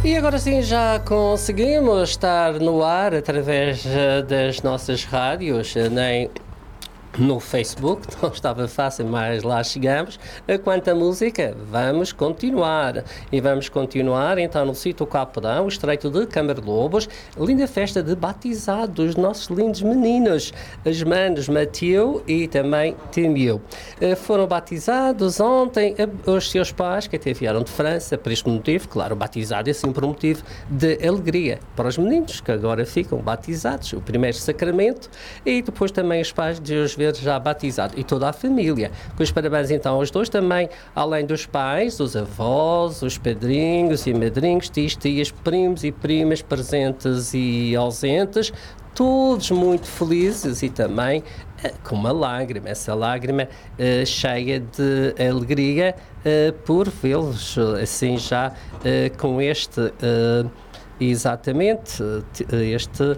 E agora sim já conseguimos estar no ar através das nossas rádios, nem no Facebook, não estava fácil, mas lá chegamos. Quanto à música, vamos continuar. E vamos continuar então no sítio Capodão, o Estreito de Câmara-Lobos, linda festa de batizado dos nossos lindos meninos, os manos Mateu e também Temeu. Foram batizados ontem os seus pais, que até vieram de França, por este motivo, claro, o batizado é sempre um motivo de alegria para os meninos, que agora ficam batizados, o primeiro sacramento, e depois também os pais de os ver já batizado e toda a família. Com os parabéns então aos dois também, além dos pais, os avós, os padrinhos e madrinhos, tios, tias, primos e primas presentes e ausentes, todos muito felizes e também com uma lágrima, essa lágrima cheia de alegria por vê-los assim já com este exatamente este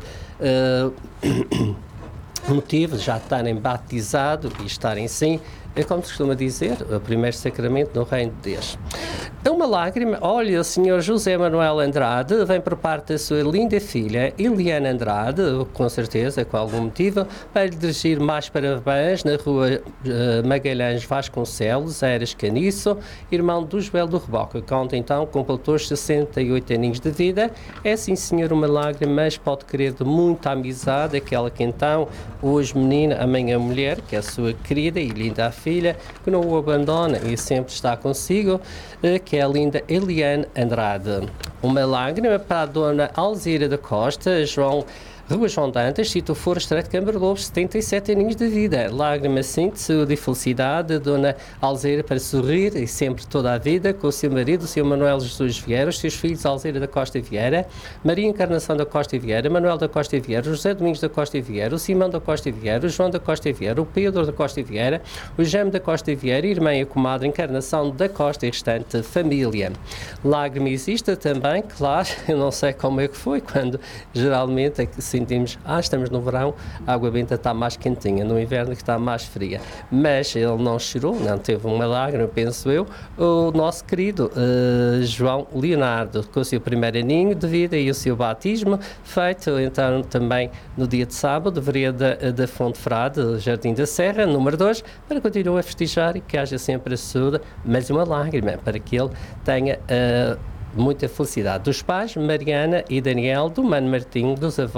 motivo de já estarem batizados e estarem sim, como se costuma dizer, o primeiro sacramento no reino de Deus. Uma lágrima, olha, o senhor José Manuel Andrade vem por parte da sua linda filha Eliana Andrade, com certeza, com algum motivo, para lhe dirigir mais parabéns na rua Magalhães Vasconcelos, Eras Caniço, irmão do Joel do Reboca, que ontem então completou os 68 aninhos de vida. É sim, senhor, uma lágrima, mas pode querer de muita amizade, aquela que então, hoje menina, amanhã mulher, que é a sua querida e linda filha, que não o abandona e sempre está consigo, que é a linda Eliane Andrade. Uma lágrima para a dona Alzira da Costa, Rua João Dantas, sítio Foro Estreito de Câmara-Lobos, 77 aninhos de vida. Lágrima sim de saúde e felicidade, dona Alzira para sorrir e sempre toda a vida com o seu marido, o seu Manuel Jesus Vieira, os seus filhos Alzira da Costa Vieira, Maria Encarnação da Costa Vieira, Manuel da Costa Vieira, José Domingos da Costa Vieira, o Simão da Costa Vieira, o João da Costa Vieira, o Pedro da Costa Vieira, o Jaime da Costa Vieira, irmã e comadre Encarnação da Costa e restante família. Lágrima existe também, claro, eu não sei como é que foi, quando geralmente é que sentimos, estamos no verão, a água benta está mais quentinha, no inverno que está mais fria, mas ele não chorou, não teve uma lágrima, penso eu, o nosso querido João Leonardo, com o seu primeiro aninho de vida e o seu batismo, feito então também no dia de sábado, vereda da Fonte Frade, Jardim da Serra, número 2, para continuar a festejar e que haja sempre a saúde, mas uma lágrima, para que ele tenha muita felicidade. Dos pais, Mariana e Daniel, do Mano Martinho, dos avós,